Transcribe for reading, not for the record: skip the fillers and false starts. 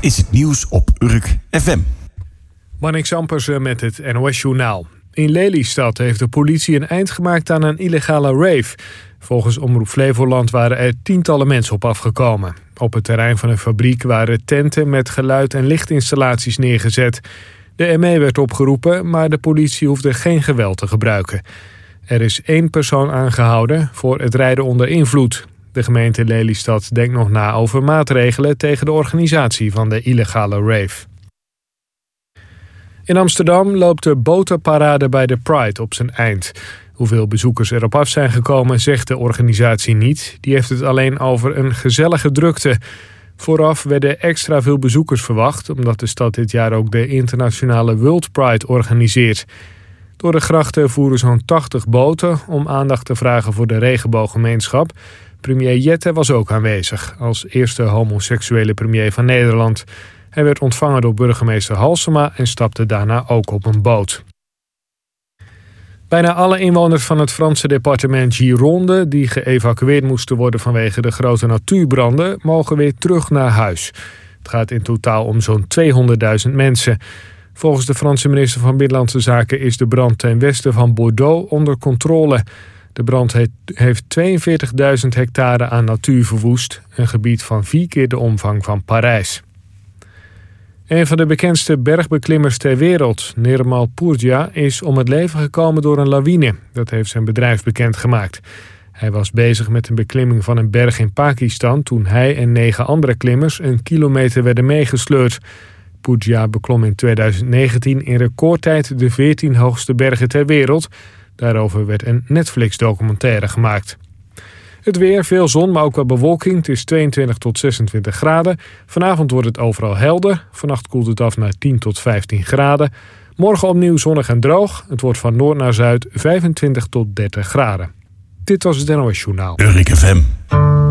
is het nieuws op Urk FM. Marnix Ampersen met het NOS Journaal. In Lelystad heeft de politie een eind gemaakt aan een illegale rave. Volgens Omroep Flevoland waren er tientallen mensen op afgekomen. Op het terrein van een fabriek waren tenten met geluid- en lichtinstallaties neergezet. De ME werd opgeroepen, maar de politie hoefde geen geweld te gebruiken. Er is 1 persoon aangehouden voor het rijden onder invloed. De gemeente Lelystad denkt nog na over maatregelen tegen de organisatie van de illegale rave. In Amsterdam loopt de botenparade bij de Pride op zijn eind. Hoeveel bezoekers erop af zijn gekomen, zegt de organisatie niet. Die heeft het alleen over een gezellige drukte. Vooraf werden extra veel bezoekers verwacht, omdat de stad dit jaar ook de internationale World Pride organiseert. Door de grachten voeren zo'n 80 boten om aandacht te vragen voor de regenbooggemeenschap. Premier Jette was ook aanwezig, als eerste homoseksuele premier van Nederland. Hij werd ontvangen door burgemeester Halsema en stapte daarna ook op een boot. Bijna alle inwoners van het Franse departement Gironde die geëvacueerd moesten worden vanwege de grote natuurbranden, mogen weer terug naar huis. Het gaat in totaal om zo'n 200.000 mensen. Volgens de Franse minister van Binnenlandse Zaken is de brand ten westen van Bordeaux onder controle. De brand heeft 42.000 hectare aan natuur verwoest, een gebied van 4 keer de omvang van Parijs. Een van de bekendste bergbeklimmers ter wereld, Nirmal Purja, is om het leven gekomen door een lawine. Dat heeft zijn bedrijf bekendgemaakt. Hij was bezig met een beklimming van een berg in Pakistan toen hij en 9 andere klimmers een kilometer werden meegesleurd. Purja beklom in 2019 in recordtijd de 14 hoogste bergen ter wereld. Daarover werd een Netflix-documentaire gemaakt. Het weer, veel zon, maar ook wel bewolking. Het is 22 tot 26 graden. Vanavond wordt het overal helder. Vannacht koelt het af naar 10 tot 15 graden. Morgen opnieuw zonnig en droog. Het wordt van noord naar zuid 25 tot 30 graden. Dit was het NOS Journaal. Urk FM.